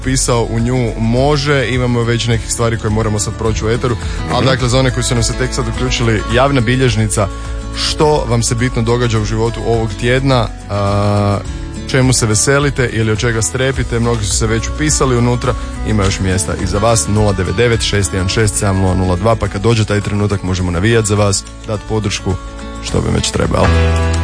pisao u nju može, imamo već nekih stvari koje moramo sad proći u eteru, ali dakle za one koji su nam se tek sad uključili, javna bilježnica, što vam se bitno događa u životu ovog tjedna, čemu se veselite ili od čega strepite, mnogi su se već upisali unutra, ima još mjesta i za vas. 099 616 7002, pa kad dođe taj trenutak možemo navijati za vas, dati podršku, što bi već trebalo.